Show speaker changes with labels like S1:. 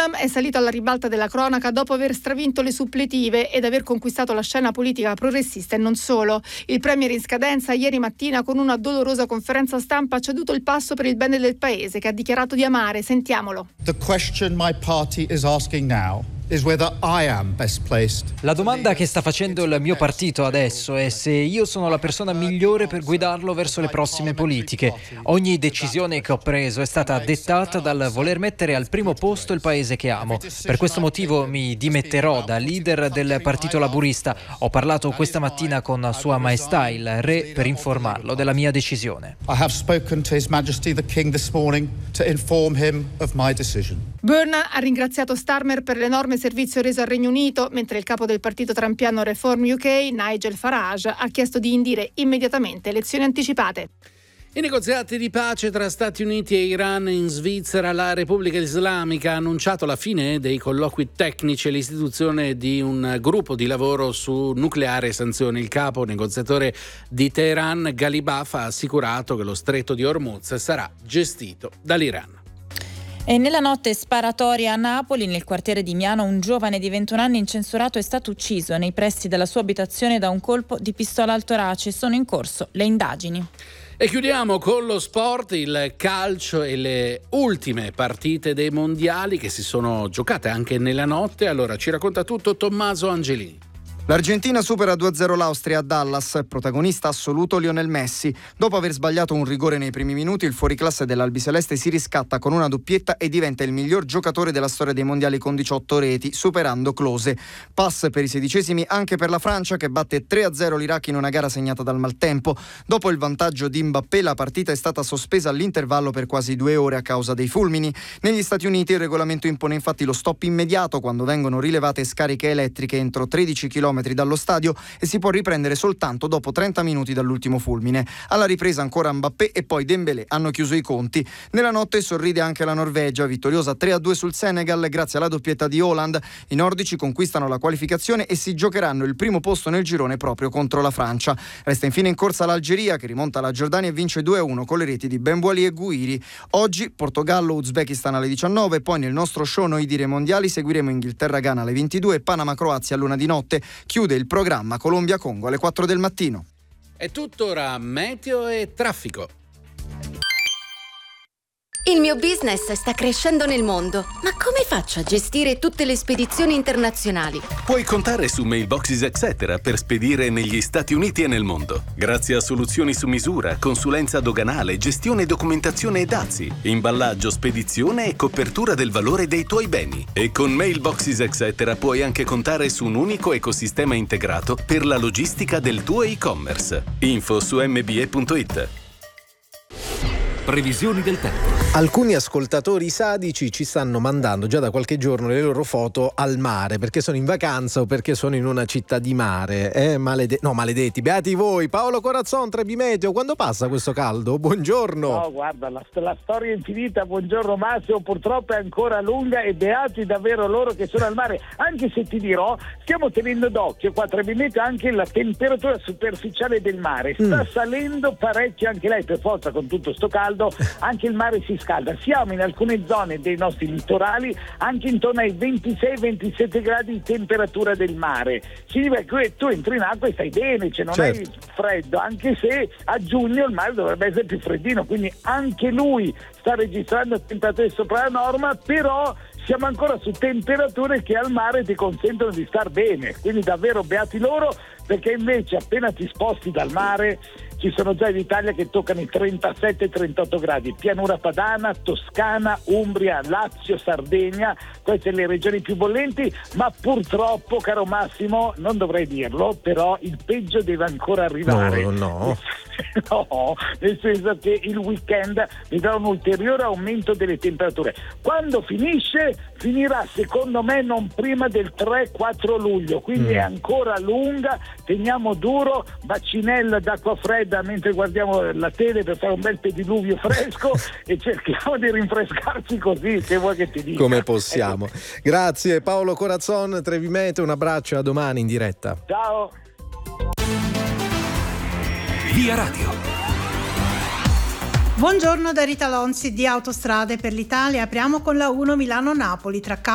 S1: Burnham è salito alla ribalta della cronaca dopo aver stravinto le suppletive ed aver conquistato la scena politica progressista e non solo. Il premier in scadenza ieri mattina con una dolorosa conferenza stampa ha ceduto il passo per il bene del paese, che ha dichiarato di amare. Sentiamolo.
S2: The question my party is asking now is whether I am best placed.
S3: La domanda che sta facendo il mio partito adesso è se io sono la persona migliore per guidarlo verso le prossime politiche. Ogni decisione che ho preso è stata dettata dal voler mettere al primo posto il paese che amo. Per questo motivo mi dimetterò da leader del Partito Laburista. Ho parlato questa mattina con Sua Maestà il Re per informarlo della mia decisione.
S2: I have spoken to His Majesty the King this morning to inform him of my decision.
S1: Burnham ha ringraziato Starmer per l'enorme servizio reso al Regno Unito, mentre il capo del partito trampiano Reform UK, Nigel Farage, ha chiesto di indire immediatamente elezioni anticipate.
S4: I negoziati di pace tra Stati Uniti e Iran in Svizzera. La Repubblica Islamica ha annunciato la fine dei colloqui tecnici e l'istituzione di un gruppo di lavoro su nucleare e sanzioni. Il capo negoziatore di Teheran, Ghalibaf, ha assicurato che lo stretto di Hormuz sarà gestito dall'Iran.
S5: E nella notte sparatoria a Napoli, nel quartiere di Miano, un giovane di 21 anni incensurato è stato ucciso nei pressi della sua abitazione da un colpo di pistola al torace. Sono in corso le indagini.
S4: E chiudiamo con lo sport, il calcio e le ultime partite dei mondiali che si sono giocate anche nella notte. Allora ci racconta tutto Tommaso Angelini.
S6: L'Argentina supera 2-0 l'Austria a Dallas, protagonista assoluto Lionel Messi. Dopo aver sbagliato un rigore nei primi minuti, il fuoriclasse dell'albiceleste si riscatta con una doppietta e diventa il miglior giocatore della storia dei mondiali con 18 reti, superando Klose. Pass per i sedicesimi anche per la Francia, che batte 3-0 l'Iraq in una gara segnata dal maltempo. Dopo il vantaggio di Mbappé, la partita è stata sospesa all'intervallo per quasi 2 ore a causa dei fulmini. Negli Stati Uniti il regolamento impone infatti lo stop immediato quando vengono rilevate scariche elettriche entro 13 km dallo stadio e si può riprendere soltanto dopo 30 minuti dall'ultimo fulmine. Alla ripresa ancora Mbappé e poi Dembélé hanno chiuso i conti. Nella notte sorride anche la Norvegia, vittoriosa 3-2 sul Senegal grazie alla doppietta di Haaland. I nordici conquistano la qualificazione e si giocheranno il primo posto nel girone proprio contro la Francia. Resta infine in corsa l'Algeria, che rimonta la Giordania e vince 2-1 con le reti di Benbouli e Guiri. Oggi Portogallo-Uzbekistan alle 19, poi nel nostro show Noi Dire Mondiali seguiremo Inghilterra-Ghana alle 22 e Panama-Croazia all'una di notte. Chiude il programma Colombia-Congo alle 4 del mattino.
S4: È tutto ora meteo e traffico.
S7: Il mio business sta crescendo nel mondo, ma come faccio a gestire tutte le spedizioni internazionali?
S8: Puoi contare su Mailboxes Etc. per spedire negli Stati Uniti e nel mondo. Grazie a soluzioni su misura, consulenza doganale, gestione e documentazione e dazi, imballaggio, spedizione e copertura del valore dei tuoi beni. E con Mailboxes Etc. puoi anche contare su un unico ecosistema integrato per la logistica del tuo e-commerce. Info su mbe.it.
S9: Previsioni del tempo. Alcuni ascoltatori sadici ci stanno mandando già da qualche giorno le loro foto al mare, perché sono in vacanza o perché sono in una città di mare. Maledetti, beati voi. Paolo Corazzon, Trebi Meteo, quando passa questo caldo? Buongiorno.
S10: No, guarda, la storia è infinita. Buongiorno Massimo, purtroppo è ancora lunga e beati davvero loro che sono al mare, anche se ti dirò, stiamo tenendo d'occhio qua a Trebi Meteo anche la temperatura superficiale del mare. Sta salendo parecchio anche lei, per forza con tutto sto caldo, anche il mare si scalda. Siamo in alcune zone dei nostri litorali anche intorno ai 26-27 gradi di temperatura del mare. Significa che tu entri in acqua e stai bene, cioè non hai freddo, anche se a giugno il mare dovrebbe essere più freddino, quindi anche lui sta registrando temperature sopra la norma, però siamo ancora su temperature che al mare ti consentono di star bene, quindi davvero beati loro, perché invece appena ti sposti dal mare ci sono già in Italia che toccano i 37-38 gradi, pianura padana, Toscana, Umbria, Lazio, Sardegna, queste le regioni più bollenti, ma purtroppo, caro Massimo, non dovrei dirlo, però il peggio deve ancora arrivare.
S9: No,
S10: nel senso che il weekend vedrà un ulteriore aumento delle temperature. Quando finirà secondo me non prima del 3-4 luglio, quindi è ancora lunga, teniamo duro, bacinella d'acqua fredda mentre guardiamo la tele per fare un bel pediluvio fresco e cerchiamo di rinfrescarci così, che vuoi che ti dica.
S9: Come possiamo. Grazie Paolo Corazzon, Trebi Meteo, un abbraccio, a domani in diretta.
S10: Ciao.
S9: Via Radio.
S11: Buongiorno da Rita Lonzi di Autostrade per l'Italia. Apriamo con la 1 Milano-Napoli tra